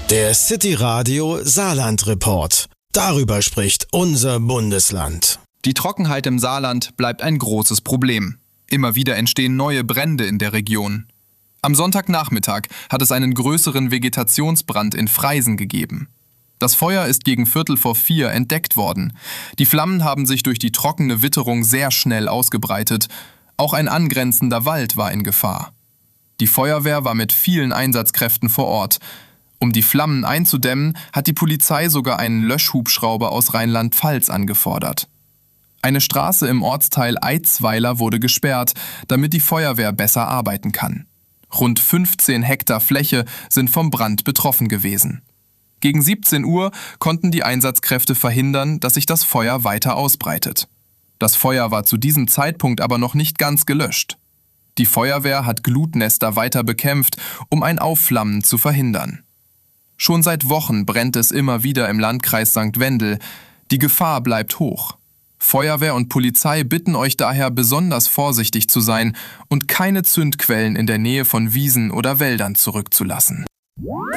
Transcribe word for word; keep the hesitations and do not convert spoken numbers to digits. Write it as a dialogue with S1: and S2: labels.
S1: Der City Radio Saarland Report. Darüber spricht unser Bundesland.
S2: Die Trockenheit im Saarland bleibt ein großes Problem. Immer wieder entstehen neue Brände in der Region. Am Sonntagnachmittag hat es einen größeren Vegetationsbrand in Freisen gegeben. Das Feuer ist gegen Viertel vor vier entdeckt worden. Die Flammen haben sich durch die trockene Witterung sehr schnell ausgebreitet. Auch ein angrenzender Wald war in Gefahr. Die Feuerwehr war mit vielen Einsatzkräften vor Ort. Um die Flammen einzudämmen, hat die Polizei sogar einen Löschhubschrauber aus Rheinland-Pfalz angefordert. Eine Straße im Ortsteil Eitzweiler wurde gesperrt, damit die Feuerwehr besser arbeiten kann. Rund fünfzehn Hektar Fläche sind vom Brand betroffen gewesen. Gegen siebzehn Uhr konnten die Einsatzkräfte verhindern, dass sich das Feuer weiter ausbreitet. Das Feuer war zu diesem Zeitpunkt aber noch nicht ganz gelöscht. Die Feuerwehr hat Glutnester weiter bekämpft, um ein Aufflammen zu verhindern. Schon seit Wochen brennt es immer wieder im Landkreis Sankt Wendel. Die Gefahr bleibt hoch. Feuerwehr und Polizei bitten euch daher, besonders vorsichtig zu sein und keine Zündquellen in der Nähe von Wiesen oder Wäldern zurückzulassen.